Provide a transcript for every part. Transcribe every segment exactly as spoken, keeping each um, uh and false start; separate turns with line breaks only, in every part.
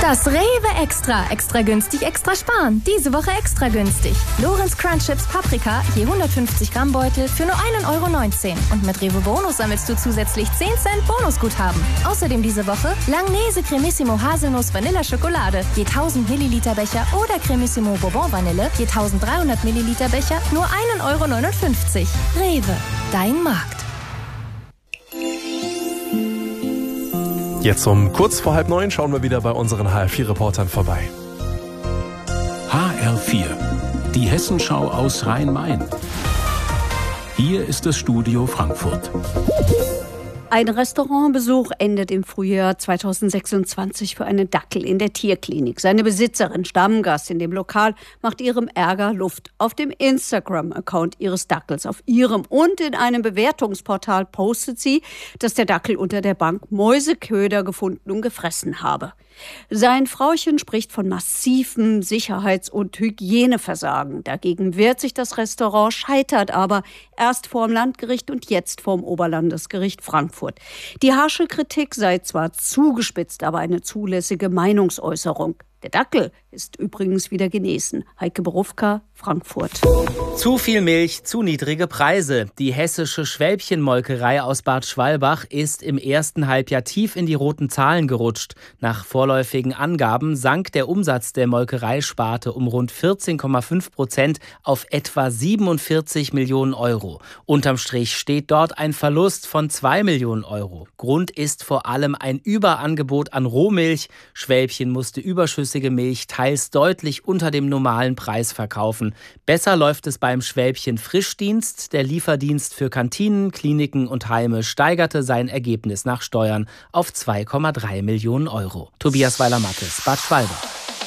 Das Rewe Extra. Extra günstig, extra sparen. Diese Woche extra günstig. Lorenz Crunch Chips Paprika, je hundertfünfzig Gramm Beutel für nur ein Euro neunzehn. Und mit Rewe Bonus sammelst du zusätzlich zehn Cent Bonusguthaben. Außerdem diese Woche Langnese Cremissimo Haselnuss Vanilla Schokolade, je tausend Milliliter Becher oder Cremissimo Bourbon Vanille, je eintausenddreihundert Milliliter Becher, nur ein Euro neunundfünfzig. Rewe, dein Markt.
Jetzt um kurz vor halb neun schauen wir wieder bei unseren H R vier Reportern vorbei.
H R vier, die Hessenschau aus Rhein-Main. Hier ist das Studio Frankfurt.
Ein Restaurantbesuch endet im Frühjahr zweitausendsechsundzwanzig für einen Dackel in der Tierklinik. Seine Besitzerin, Stammgast in dem Lokal, macht ihrem Ärger Luft. Auf dem Instagram-Account ihres Dackels, auf ihrem und in einem Bewertungsportal postet sie, dass der Dackel unter der Bank Mäuseköder gefunden und gefressen habe. Sein Frauchen spricht von massivem Sicherheits- und Hygieneversagen. Dagegen wehrt sich das Restaurant, scheitert aber erst vorm Landgericht und jetzt vorm Oberlandesgericht Frankfurt. Die harsche Kritik sei zwar zugespitzt, aber eine zulässige Meinungsäußerung. Der Dackel ist übrigens wieder genesen. Heike Berufka, Frankfurt.
Zu viel Milch, zu niedrige Preise. Die hessische Schwälbchenmolkerei aus Bad Schwalbach ist im ersten Halbjahr tief in die roten Zahlen gerutscht. Nach vorläufigen Angaben sank der Umsatz der Molkereisparte um rund vierzehn Komma fünf Prozent auf etwa siebenundvierzig Millionen Euro. Unterm Strich steht dort ein Verlust von zwei Millionen Euro. Grund ist vor allem ein Überangebot an Rohmilch. Schwälbchen musste überschüssige Milch teils deutlich unter dem normalen Preis verkaufen. Besser läuft es beim Schwälbchen Frischdienst. Der Lieferdienst für Kantinen, Kliniken und Heime steigerte sein Ergebnis nach Steuern auf zwei Komma drei Millionen Euro. Tobias Weiler-Mattes, Bad Schwalbach.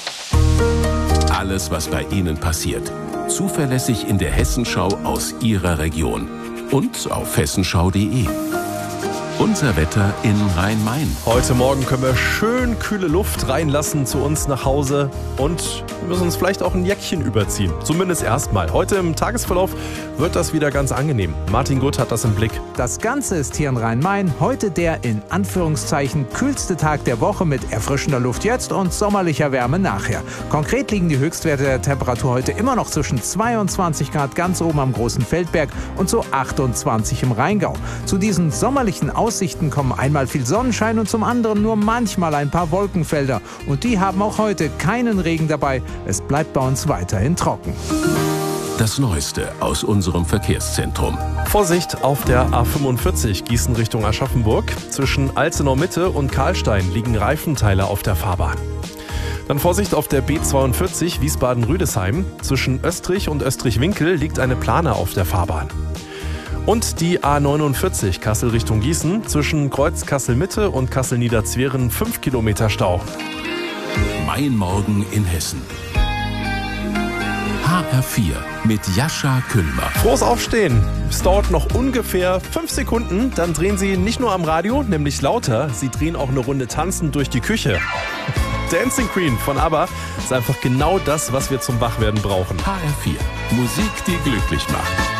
Alles, was bei Ihnen passiert. Zuverlässig in der Hessenschau aus Ihrer Region. Und auf hessenschau punkt de. Unser Wetter in Rhein-Main.
Heute Morgen können wir schön kühle Luft reinlassen zu uns nach Hause und wir müssen uns vielleicht auch ein Jäckchen überziehen. Zumindest erstmal. Heute im Tagesverlauf wird das wieder ganz angenehm. Martin Gutt hat das im Blick.
Das Ganze ist hier in Rhein-Main heute der in Anführungszeichen kühlste Tag der Woche mit erfrischender Luft jetzt und sommerlicher Wärme nachher. Konkret liegen die Höchstwerte der Temperatur heute immer noch zwischen zweiundzwanzig Grad ganz oben am Großen Feldberg und so achtundzwanzig im Rheingau. Zu diesen sommerlichen Aussichten kommen einmal viel Sonnenschein und zum anderen nur manchmal ein paar Wolkenfelder. Und die haben auch heute keinen Regen dabei. Es bleibt bei uns weiterhin trocken.
Das Neueste aus unserem Verkehrszentrum.
Vorsicht auf der A fünfundvierzig Gießen Richtung Aschaffenburg. Zwischen Alzenau Mitte und Karlstein liegen Reifenteile auf der Fahrbahn. Dann Vorsicht auf der B zweiundvierzig Wiesbaden-Rüdesheim. Zwischen Österreich und Österreich-Winkel liegt eine Plane auf der Fahrbahn. Und die A neunundvierzig Kassel Richtung Gießen. Zwischen Kreuz Kassel-Mitte und Kassel-Niederzweren fünf Kilometer Stau.
Mein Morgen in Hessen. H R vier mit Jascha Kühlmer.
Frohes Aufstehen. Es dauert noch ungefähr fünf Sekunden. Dann drehen Sie nicht nur am Radio, nämlich lauter. Sie drehen auch eine Runde tanzend durch die Küche. Dancing Queen von ABBA ist einfach genau das, was wir zum Wachwerden brauchen.
H R vier. Musik, die glücklich macht.